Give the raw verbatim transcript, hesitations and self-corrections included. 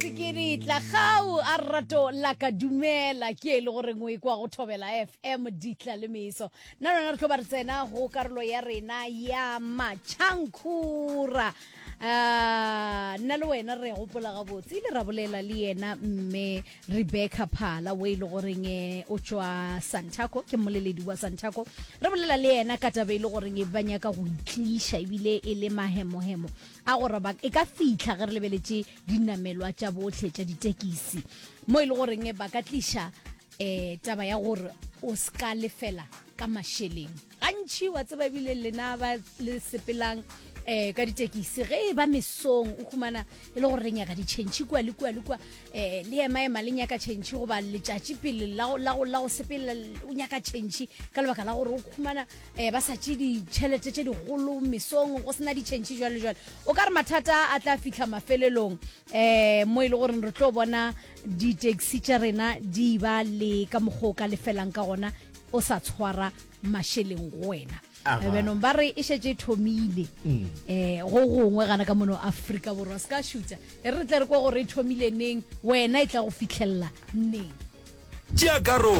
Sikiri tla gao a rato la ka dumela ke e le gore ngwe kwa go thobela F M ditla le meso nna rona re tlo ba re tsena go karolo ya rena ya Machankura ah nna le wena re gopola ga botse ile ra bolela le yena mme Rebecca Phala we ile gore nge o tswa Santaco ke moleledi wa Santaco re bolela le yena ka tabe ile gore nge banya ka go itlisha ibile e le mahemo hemo a gore ba e ka fitla ge re lebeletse dinamelwa tša botlhe tša ditekisi mo ile gore nge ba ka tlisha eh taba ya gore o ska lefela ka masheleng gantši wa tseba bile lena ba le sepelang eh ka ditekisi ge ba mesong o khumana ile gore re nyaka di tšhentšhi kwa le kwa le kwa eh le ema ema le nyaka tšhentšhi go ba le tšatši pele la la la go sepela o nyaka tšhentšhi ka lebaka la gore o khumana eh ba sa tši di tšhelete tše di golo mesong go sena di tšhentšhi jwale jwale o ka re mathata a tla fitla mafelelong eh mo ile gore re tlo bona di taxi tša rena di ba le ka mogo ka lefelang ka gona o sa tshwara masheleng go wena beno ba re e šetse thomile eh go gongwe gana ka mono Afrika borwa ska shuta e re tle re kwa gore e thomile neng wena e tla go fitlhella neng Tšea karolo